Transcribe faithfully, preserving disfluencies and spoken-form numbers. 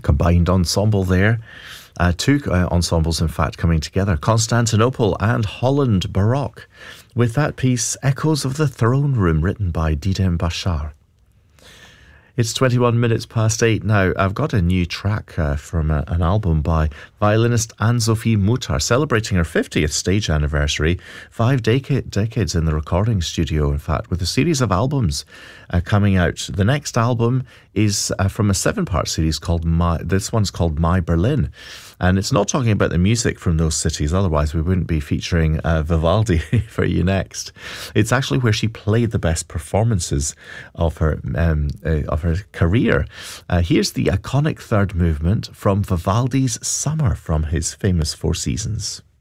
combined ensemble there. Uh, two uh, ensembles, in fact, coming together. Constantinople and Holland Baroque. With that piece, Echoes of the Throne Room, written by Didem Bashar. It's twenty-one minutes past eight now. I've got a new track uh, from a, an album by violinist Anne-Sophie Mutter, celebrating her fiftieth stage anniversary. Five deca- decades in the recording studio, in fact, with a series of albums uh, coming out. The next album is uh, from a seven-part series called My... This one's called My Berlin. And it's not talking about the music from those cities, otherwise we wouldn't be featuring uh, Vivaldi for you next. It's actually where she played the best performances of her um, uh, of her career. Uh, here's the iconic third movement from Vivaldi's Summer from his famous Four Seasons.